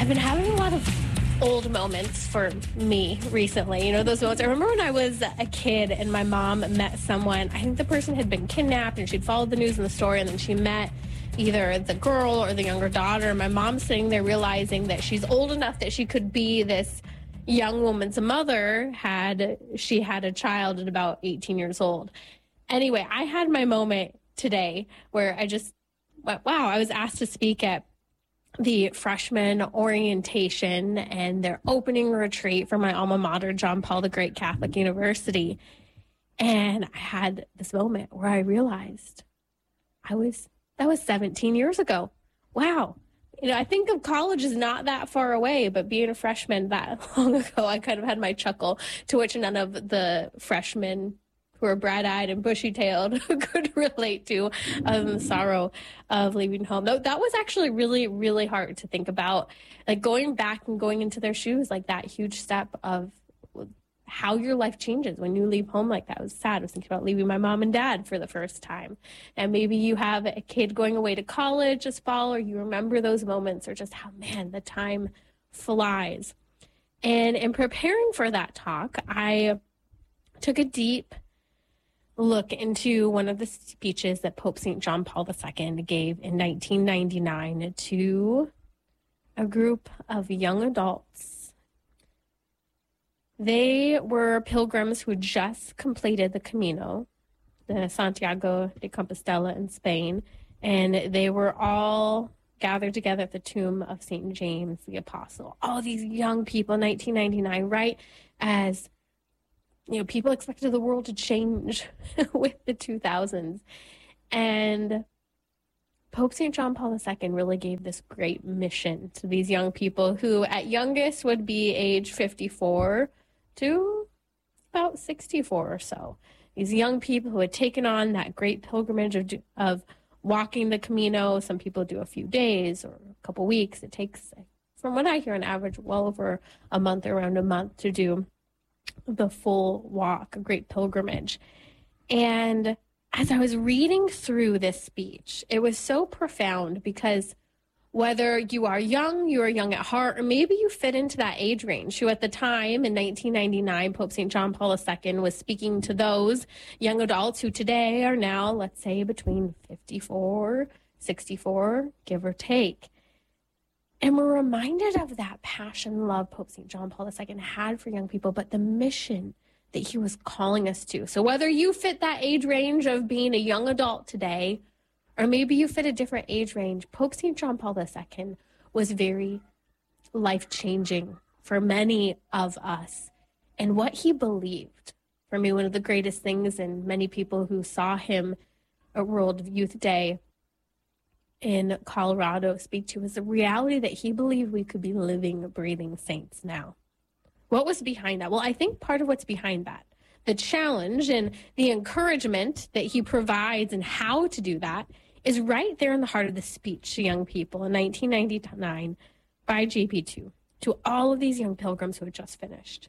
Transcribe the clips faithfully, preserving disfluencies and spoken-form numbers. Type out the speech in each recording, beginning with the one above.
I've been having a lot of old moments for me recently. You know, those moments. I remember when I was a kid and my mom met someone. I think the person had been kidnapped and she'd followed the news and the story, and then she met either the girl or the younger daughter. My mom's sitting there realizing that she's old enough that she could be this young woman's mother had she had a child at about eighteen years old. Anyway, I had my moment today where I just went, wow, I was asked to speak at the freshman orientation and their opening retreat for my alma mater, John Paul the Great Catholic University. And I had this moment where I realized I was, that was seventeen years ago. Wow. You know, I think of college as not that far away, but being a freshman that long ago, I kind of had my chuckle, to which none of the freshmen who are bright-eyed and bushy-tailed could relate to um, the sorrow of leaving home. That, that was actually really, really hard to think about. Like going back and going into their shoes, like that huge step of how your life changes when you leave home like that. It was sad. I was thinking about leaving my mom and dad for the first time. And maybe you have a kid going away to college this fall, or you remember those moments, or just how, man, the time flies. And in preparing for that talk, I took a deep look into one of the speeches that Pope Saint John Paul the Second gave in nineteen ninety-nine to a group of young adults. They were pilgrims who had just completed the Camino, the Santiago de Compostela in Spain, and they were all gathered together at the tomb of Saint James the Apostle. All these young people, nineteen ninety-nine, right as you know, people expected the world to change with the two thousands. And Pope Saint John Paul the Second really gave this great mission to these young people who at youngest would be age fifty-four to about sixty-four or so. These young people who had taken on that great pilgrimage of, of walking the Camino. Some people do a few days or a couple weeks. It takes, from what I hear, an average well over a month, around a month to do the full walk, a great pilgrimage. And as I was reading through this speech, it was so profound, because whether you are young, you are young at heart, or maybe you fit into that age range, who at the time in nineteen ninety-nine, Pope Saint John Paul the Second was speaking to those young adults who today are now, let's say, between fifty-four, sixty-four, give or take. And we're reminded of that passion and love Pope Saint John Paul the Second had for young people, but the mission that he was calling us to. So whether you fit that age range of being a young adult today, or maybe you fit a different age range, Pope Saint John Paul the Second was very life-changing for many of us. And what he believed, for me, one of the greatest things, and many people who saw him at World Youth Day in Colorado speak to, is the reality that he believed we could be living, breathing saints now. What was behind that? Well, I think part of what's behind that, the challenge and the encouragement that he provides and how to do that, is right there in the heart of the speech to young people in nineteen ninety-nine by J P two, to all of these young pilgrims who had just finished.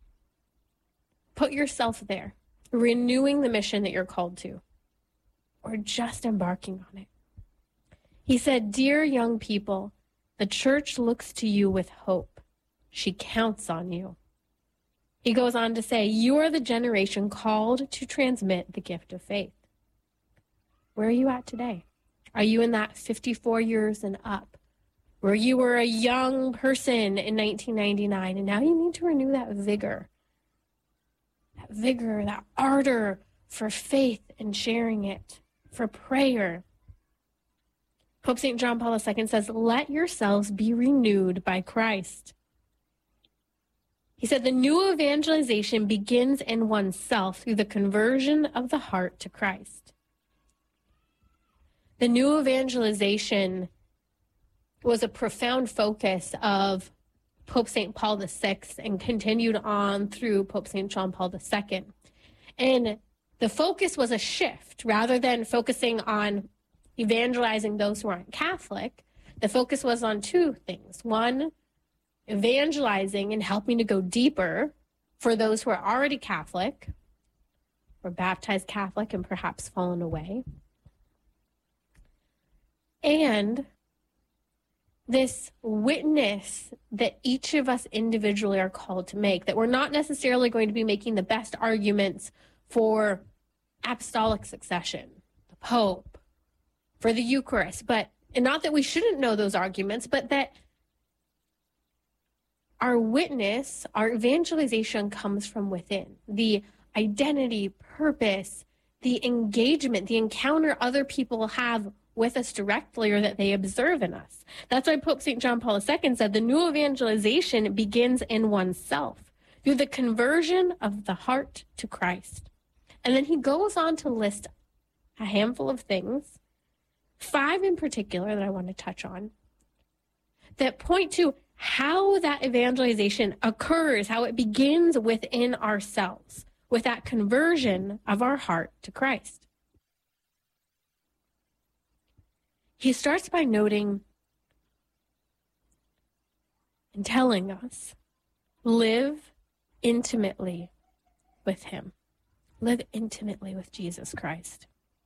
Put yourself there, renewing the mission that you're called to, or just embarking on it. He said, "Dear young people, the church looks to you with hope. She counts on you." He goes on to say, "You are the generation called to transmit the gift of faith." Where are you at today? Are you in that fifty-four years and up, where you were a young person in nineteen ninety-nine, and now you need to renew that vigor, that vigor, that ardor for faith and sharing it, for prayer? Pope Saint John Paul the Second says, "Let yourselves be renewed by Christ." He said, the new evangelization begins in oneself through the conversion of the heart to Christ. The new evangelization was a profound focus of Pope Saint Paul the Sixth and continued on through Pope Saint John Paul the Second. And the focus was a shift. Rather than focusing on evangelizing those who aren't Catholic, the focus was on two things. One, evangelizing and helping to go deeper for those who are already Catholic or baptized Catholic and perhaps fallen away. And this witness that each of us individually are called to make, that we're not necessarily going to be making the best arguments for apostolic succession, the Pope, for the Eucharist, but, and not that we shouldn't know those arguments, but that our witness, our evangelization comes from within. The identity, purpose, the engagement, the encounter other people have with us directly or that they observe in us. That's why Pope Saint John Paul the Second said the new evangelization begins in oneself through the conversion of the heart to Christ. And then he goes on to list a handful of things, five in particular that I want to touch on, that point to how that evangelization occurs, how it begins within ourselves, with that conversion of our heart to Christ. He starts by noting and telling us, live intimately with him. Live intimately with Jesus Christ.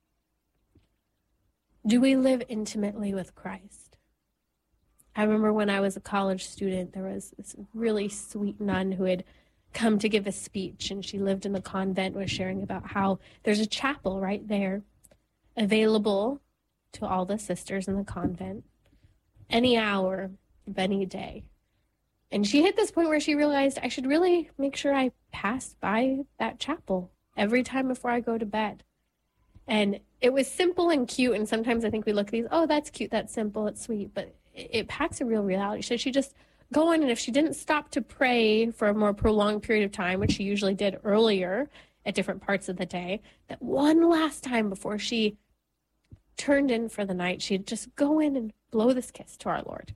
Do we live intimately with Christ? I remember when I was a college student, there was this really sweet nun who had come to give a speech, and she lived in the convent, was sharing about how there's a chapel right there available to all the sisters in the convent any hour of any day. And she hit this point where she realized I should really make sure I pass by that chapel every time before I go to bed. And it was simple and cute, and sometimes I think we look at these, oh, that's cute, that's simple, it's sweet, but it, it packs a real reality. So she just go in, and if she didn't stop to pray for a more prolonged period of time, which she usually did earlier at different parts of the day, that one last time before she turned in for the night, she'd just go in and blow this kiss to our Lord.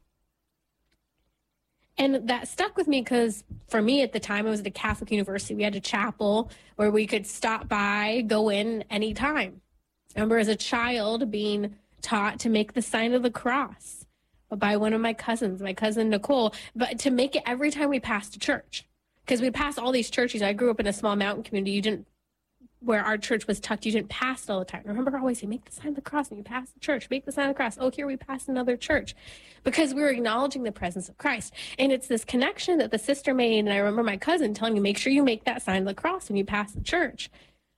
And that stuck with me because for me at the time, I was at a Catholic university. We had a chapel where we could stop by, go in anytime. I remember as a child being taught to make the sign of the cross by one of my cousins, my cousin Nicole, but to make it every time we passed a church. Because we passed all these churches. I grew up in a small mountain community. You didn't where our church was tucked, you didn't pass it all the time. I remember always saying, make the sign of the cross, and you pass the church. Make the sign of the cross. Oh, here we pass another church. Because we were acknowledging the presence of Christ. And it's this connection that the sister made, and I remember my cousin telling me, make sure you make that sign of the cross when you pass the church.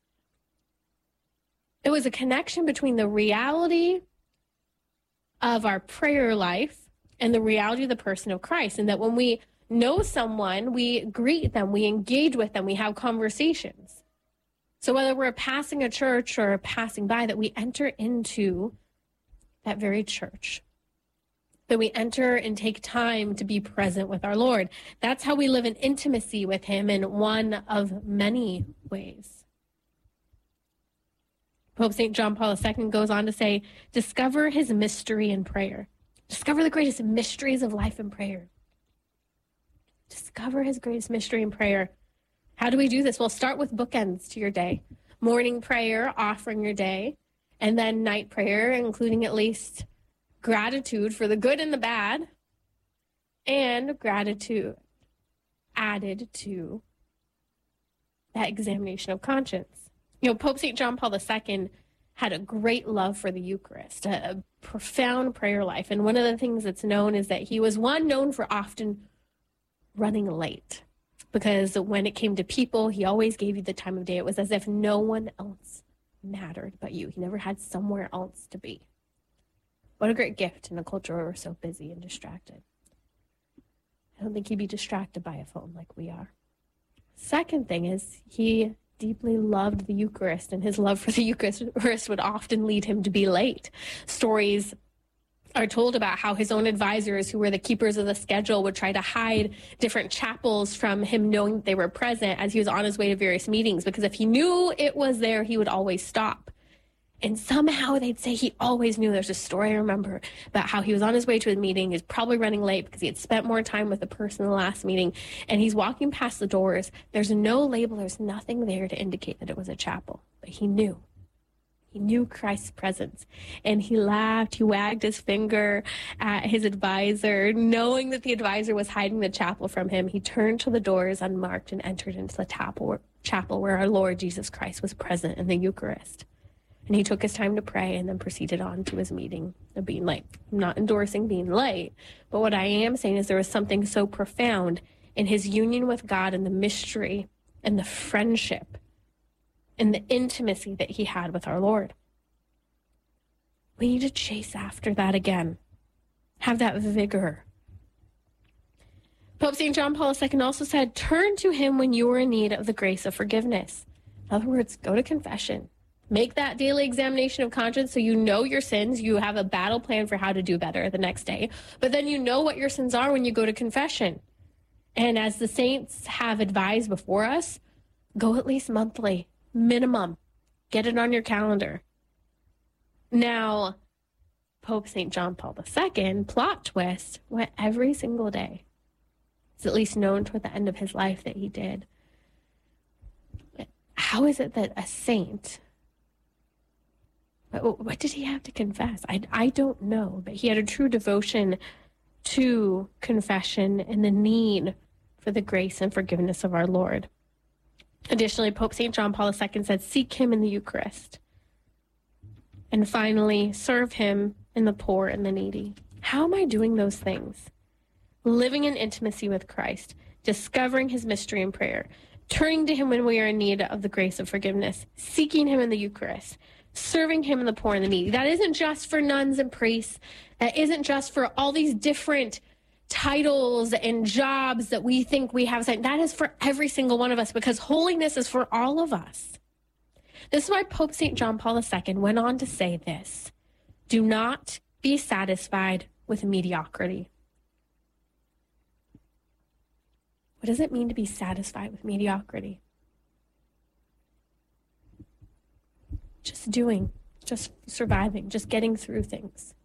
It was a connection between the reality of our prayer life and the reality of the person of Christ. And that when we know someone, we greet them, we engage with them, we have conversations. So whether we're passing a church or passing by, that we enter into that very church, that we enter and take time to be present with our Lord. That's how we live in intimacy with him in one of many ways. Pope Saint John Paul the Second goes on to say, discover his mystery in prayer. Discover the greatest mysteries of life in prayer. Discover his greatest mystery in prayer. How do we do this? Well, start with bookends to your day. Morning prayer, offering your day, and then night prayer, including at least gratitude for the good and the bad, and gratitude added to that examination of conscience. You know, Pope Saint John Paul the Second had a great love for the Eucharist, a, a profound prayer life. And one of the things that's known is that he was one known for often running late. Because when it came to people, he always gave you the time of day. It was as if no one else mattered but you. He never had somewhere else to be. What a great gift in a culture where we're so busy and distracted. I don't think he'd be distracted by a phone like we are. Second thing is he deeply loved the Eucharist, and his love for the Eucharist would often lead him to be late. Stories are told about how his own advisors, who were the keepers of the schedule, would try to hide different chapels from him knowing that they were present as he was on his way to various meetings, because if he knew it was there, he would always stop. And somehow they'd say he always knew. There's a story I remember about how he was on his way to a meeting. He was probably running late because he had spent more time with the person in the last meeting, and he's walking past the doors. There's no label. There's nothing there to indicate that it was a chapel, but he knew. He knew Christ's presence, and he laughed. He wagged his finger at his advisor, knowing that the advisor was hiding the chapel from him. He turned to the doors unmarked and entered into the chapel, chapel where our Lord Jesus Christ was present in the Eucharist. And he took his time to pray and then proceeded on to his meeting of being late. I'm not endorsing being late, but what I am saying is there was something so profound in his union with God and the mystery and the friendship and the intimacy that he had with our Lord. We need to chase after that again. Have that vigor. Pope Saint John Paul the Second also said, turn to him when you are in need of the grace of forgiveness. In other words, go to confession. Make that daily examination of conscience so you know your sins. You have a battle plan for how to do better the next day. But then you know what your sins are when you go to confession. And as the saints have advised before us, go at least monthly, minimum. Get it on your calendar. Now, Pope Saint John Paul the Second, plot twist, went every single day. It's at least known toward the end of his life that he did. How is it that a saint, what did he have to confess? I, I don't know, but he had a true devotion to confession and the need for the grace and forgiveness of our Lord. Additionally, Pope Saint John Paul the Second said, seek him in the Eucharist. And finally, serve him in the poor and the needy. How am I doing those things? Living in intimacy with Christ, discovering his mystery in prayer, turning to him when we are in need of the grace of forgiveness, seeking him in the Eucharist, serving him in the poor and the needy. That isn't just for nuns and priests. That isn't just for all these different titles and jobs that we think we have. That is for every single one of us, because holiness is for all of us. This is why Pope Saint John Paul the Second went on to say this: do not be satisfied with mediocrity. What does it mean to be satisfied with mediocrity? Just doing, just surviving, just getting through things.